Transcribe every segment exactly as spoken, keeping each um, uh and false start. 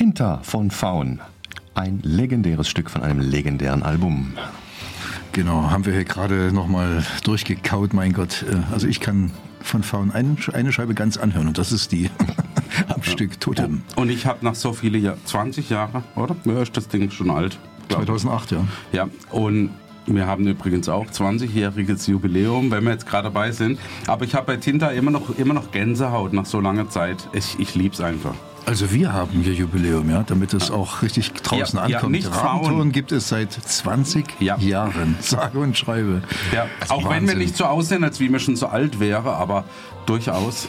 Tinta von Faun. Ein legendäres Stück von einem legendären Album. Genau, haben wir hier gerade nochmal durchgekaut, mein Gott. Also ich kann von Faun eine, eine Scheibe ganz anhören und das ist die am Stück Totem. Und ich habe nach so vielen Jahren, zwanzig Jahre, oder? Ja, ist das Ding schon alt. zweitausendacht, ja. Ja, und wir haben übrigens auch zwanzigjähriges Jubiläum, wenn wir jetzt gerade dabei sind. Aber ich habe bei Tinta immer noch, immer noch Gänsehaut nach so langer Zeit. Ich, ich liebe es einfach. Also wir haben hier Jubiläum, ja, damit es auch richtig draußen ja, ankommt. Ja, Rabenton gibt es seit zwanzig ja. Jahren, sage und schreibe. Ja, auch Wahnsinn. Wenn wir nicht so aussehen, als wie wir schon so alt wäre, aber durchaus.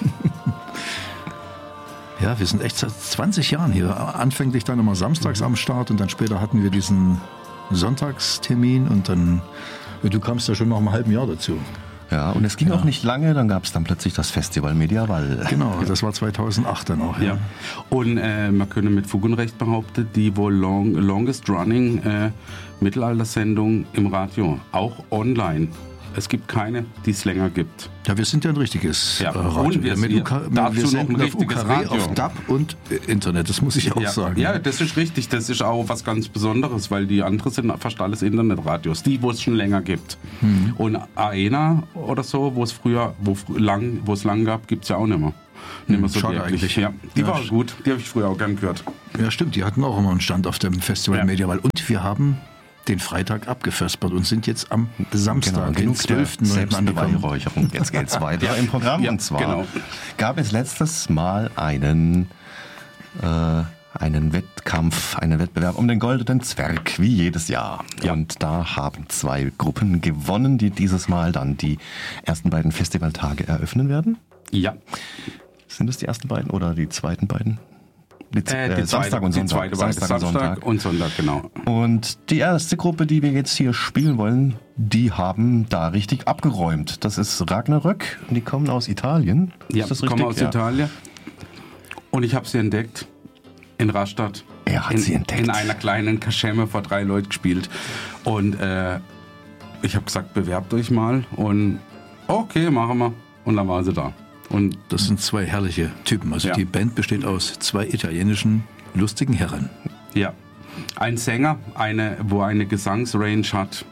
Ja, wir sind echt seit zwanzig Jahren hier. Anfänglich dann immer samstags mhm. am Start und dann später hatten wir diesen Sonntagstermin und dann, du kamst ja schon nach einem halben Jahr dazu. Ja, und es ging ja. auch nicht lange, dann gab es dann plötzlich das Festival Medieval. Genau, das war zweitausendacht dann auch. Ja. Ja. Und äh, man könnte mit Fug und Recht behaupten, die wohl long, longest running äh, Mittelaltersendung im Radio, auch online. Es gibt keine, die es länger gibt. Ja, wir sind ja ein richtiges ja. äh, Radio. Und wir, mit wir, U K, dazu wir noch senden ein auf U K W, Radio. auf D A B und äh, Internet, das muss ich auch ja. sagen. Ja, das ist richtig. Das ist auch was ganz Besonderes, weil die anderen sind fast alles Internetradios, die, wo es schon länger gibt. Hm. Und A E N A oder so, wo es früher, wo lang, wo es lang gab, gibt es ja auch nicht mehr. Nicht mehr so Schade wirklich. eigentlich. Ja, die ja, war gut, die habe ich früher auch gern gehört. Ja, stimmt, die hatten auch immer einen Stand auf dem Festival ja. Medieval. Und wir haben den Freitag abgefespert und sind jetzt am Samstag, genau, den zwölften Selbstbeweihräucherung. Jetzt geht's weiter ja. im Programm. Ja, und zwar genau. gab es letztes Mal einen, äh, einen Wettkampf, einen Wettbewerb um den Goldenen Zwerg, wie jedes Jahr. Ja. Und da haben zwei Gruppen gewonnen, die dieses Mal dann die ersten beiden Festivaltage eröffnen werden. Ja. Sind es die ersten beiden oder die zweiten beiden? Die, äh, die Samstag zweite, und Sonntag. Die zweite Samstag, Samstag, und Sonntag. und Sonntag, genau. Und die erste Gruppe, die wir jetzt hier spielen wollen, die haben da richtig abgeräumt. Das ist Ragnarök und die kommen aus Italien. Ja, ist das die kommen aus ja. Italien. Und ich habe sie entdeckt in Rastatt. Er hat in, sie entdeckt. In einer kleinen Kaschemme vor drei Leuten gespielt. Und äh, ich habe gesagt, bewerbt euch mal. Und okay, machen wir. Und dann waren sie da. Und das sind zwei herrliche Typen. Also ja. die Band besteht aus zwei italienischen lustigen Herren. Ja. Ein Sänger, eine, wo eine Gesangsrange hat.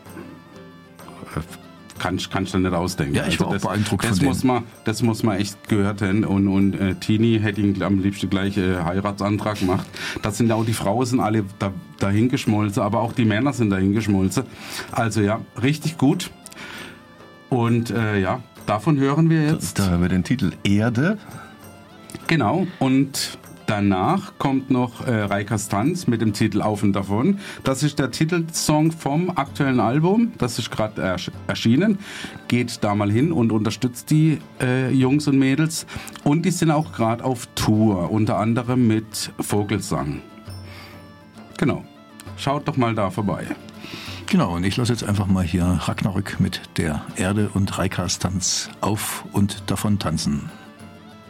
Kann ich, kann ich dann nicht ausdenken. Ja, ich war also auch das, beeindruckt das von muss man, Das muss man echt gehört haben. Und, und äh, Tini hätte ihn am liebsten gleich äh, Heiratsantrag gemacht. Das sind auch die Frauen sind alle da, dahin geschmolzen, aber auch die Männer sind dahin geschmolzen. Also ja, richtig gut. Und äh, ja, davon hören wir jetzt. Da hören wir den Titel Erde. Genau, und danach kommt noch äh, Reikas Tanz mit dem Titel Auf und Davon. Das ist der Titelsong vom aktuellen Album. Das ist gerade ersch- erschienen. Geht da mal hin und unterstützt die äh, Jungs und Mädels. Und die sind auch gerade auf Tour, unter anderem mit Vogelsang. Genau, schaut doch mal da vorbei. Genau, und ich lasse jetzt einfach mal hier Ragnarök mit der Erde und Reikas Tanz auf und davon tanzen.